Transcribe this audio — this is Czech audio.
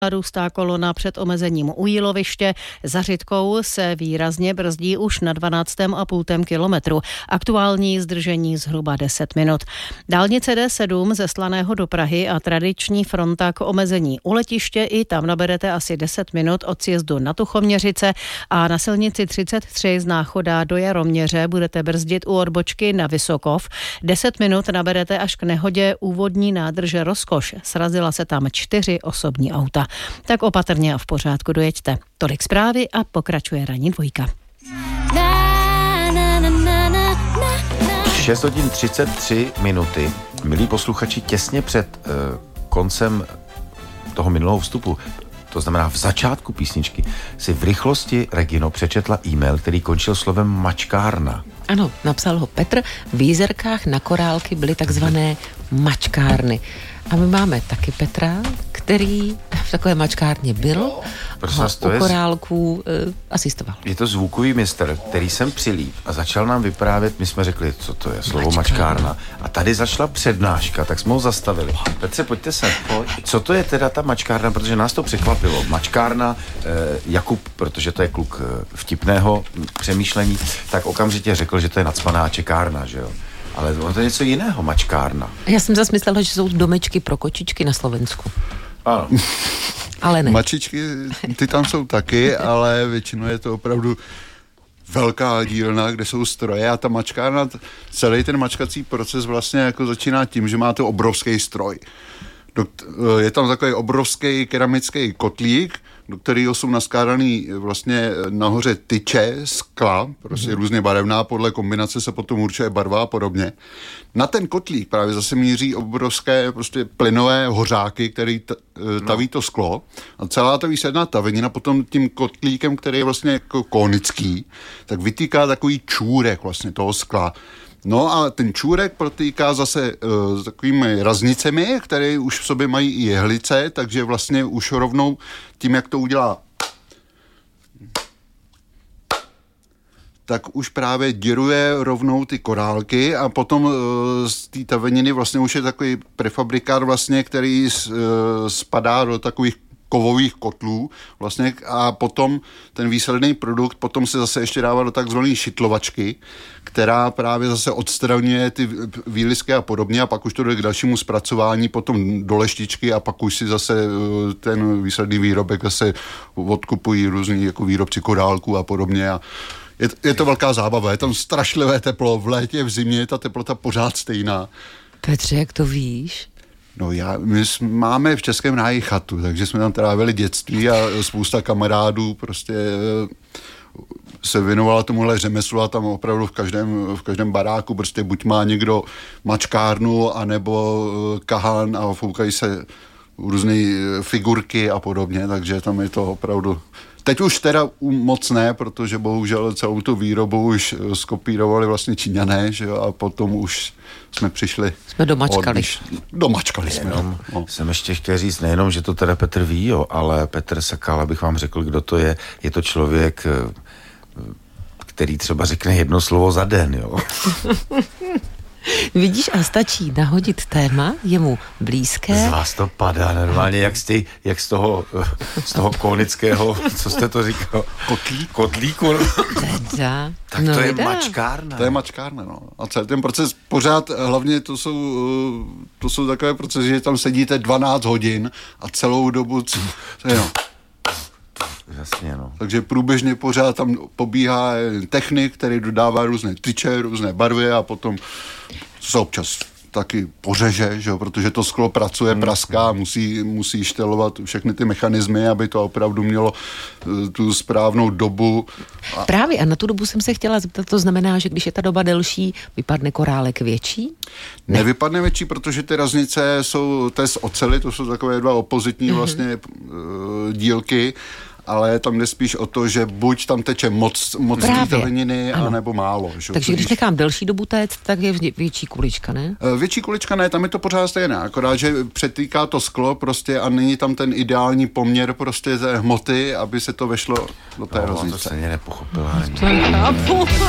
Růstá kolona před omezením u Jíloviště. Za Řitkou se výrazně brzdí už na 12,5 kilometru. Aktuální zdržení zhruba 10 minut. Dálnice D7 ze Slaného do Prahy a tradiční fronta k omezení u letiště. I tam naberete asi 10 minut od sjezdu na Tuchoměřice a na silnici 33 z Náchoda do Jaroměře budete brzdit u odbočky na Vysokov. 10 minut naberete až k nehodě úvodní nádrže Rozkoš. Srazila se tam 4 osobní auta. Tak opatrně a v pořádku dojeďte. Tolik zprávy a pokračuje ranní dvojka. 6 hodin 33 minuty. Milí posluchači, těsně před koncem toho minulého vstupu, to znamená v začátku písničky, si v rychlosti Regino přečetla e-mail, který končil slovem mačkárna. Ano, napsal ho Petr. V Jízerkách na Korálky byly takzvané mačkárny. A my máme taky Petra, který v takové mačkárně byl a u Korálků asistoval. Je to zvukový mistr, který sem přilíp a začal nám vyprávět, my jsme řekli, co to je slovo mačkárna. A tady začala přednáška, tak jsme ho zastavili. Petře, pojďte sem. Co to je teda ta mačkárna, protože nás to překvapilo. Mačkárna, Jakub, protože to je kluk vtipného přemýšlení, tak okamžitě řekl, že to je nacpaná čekárna, že jo. Ale to je něco jiného, mačkárna. Já jsem zase myslela, že jsou domečky pro kočičky na Slovensku. Ano. Ale ne. Mačičky, ty tam jsou taky, ale většinou je to opravdu velká dílna, kde jsou stroje a ta mačkárna, celý ten mačkací proces vlastně jako začíná tím, že máte obrovský stroj. Je tam takový obrovský keramický kotlík, do kterého jsou naskládaný vlastně nahoře tyče skla, prostě různě barevná, podle kombinace se potom určuje barva a podobně. Na ten kotlík právě zase míří obrovské prostě plynové hořáky, který taví to sklo a celá ta výsledná tavenina potom tím kotlíkem, který je vlastně jako konický, tak vytýká takový čůrek vlastně toho skla. No a ten čůrek protýká zase s takovými raznicemi, které už v sobě mají i jehlice, takže vlastně už rovnou tím, jak to udělá, tak už právě děruje rovnou ty korálky a potom z té taveniny vlastně už je takový prefabrikát vlastně, který spadá do takových kovových kotlů vlastně a potom ten výsledný produkt potom se zase ještě dává do takzvané šitlovačky, která právě zase odstraňuje ty výlisky a podobně a pak už to jde k dalšímu zpracování potom do leštičky a pak už si zase ten výsledný výrobek zase odkupují různí jako výrobci korálků a podobně a je to velká zábava, je tam strašlivé teplo, v létě, v zimě je ta teplota pořád stejná. Petře, jak to víš? No my máme v Českém ráji chatu, takže jsme tam trávili dětství a spousta kamarádů prostě se věnovala tomuhle řemeslu a tam opravdu v každém baráku prostě buď má někdo mačkárnu, anebo kahán a foukají se různé figurky a podobně, takže tam je to opravdu. Teď už teda moc ne, protože bohužel celou tu výrobu už skopírovali vlastně Číňané, že jo, a potom už jsme přišli. Jsme domačkali. Domačkali jsme. Jsem ještě chtěl říct, nejenom, že to teda Petr ví, jo, ale Petr Sakal, abych vám řekl, kdo to je. Je to člověk, který třeba řekne jedno slovo za den, jo. Vidíš, a stačí nahodit téma, je mu blízké. Z vás to padá normálně, jak z toho konického, co jste to říkal? Kotlíku. Teda. Tak no to je vida. mačkárna. To je mačkárna, no. A celý ten proces pořád, hlavně to jsou takové procesy, že tam sedíte 12 hodin a celou dobu, Jasně, no. Takže průběžně pořád tam pobíhá technik, který dodává různé tyče, různé barvy a potom se občas taky pořeže, že jo, protože to sklo pracuje, praská, musí štelovat všechny ty mechanismy, aby to opravdu mělo tu správnou dobu. Právě a na tu dobu jsem se chtěla zeptat, to znamená, že když je ta doba delší, vypadne korálek větší? Ne. Nevypadne větší, protože ty raznice to je z oceli, to jsou takové dva opozitní vlastně dílky, ale tam jde spíš o to, že buď tam teče moc taveniny, anebo málo. Že? Takže když nechám delší dobu téct, tak je větší kulička, ne? Větší kulička ne, tam je to pořád stejné, akorát, že přetýká to sklo prostě a není tam ten ideální poměr prostě té hmoty, aby se to vešlo do té roznice. To se mě nepochopila. To chápu.